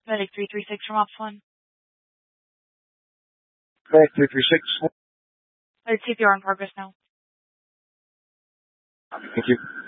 Medic 336 from Ops 1. Medic 336. CPR in progress now. Thank you.